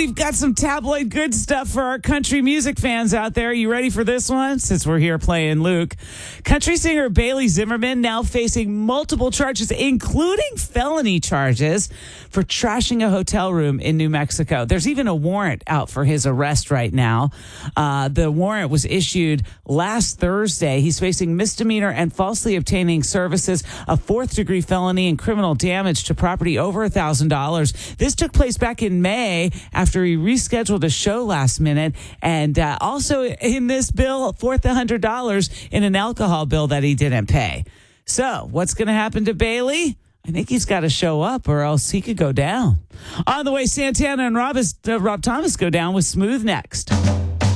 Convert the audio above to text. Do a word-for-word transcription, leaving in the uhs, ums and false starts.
we've got some tabloid good stuff for our country music fans out there. You ready for this one? Since we're here playing Luke. Country singer Bailey Zimmerman now facing multiple charges, including felony charges for trashing a hotel room in New Mexico. There's even a warrant out for his arrest right now. Uh, the warrant was issued last Thursday. He's facing misdemeanor and falsely obtaining services, a fourth degree felony, and criminal damage to property over one thousand dollars. This took place back in May after he rescheduled a show last minute. And uh, also in this bill, four hundred dollars in an alcohol bill that he didn't pay. So what's going to happen to Bailey? I think he's got to show up or else he could go down. On the way, Santana and Rob, is, uh, Rob Thomas go down with Smooth next.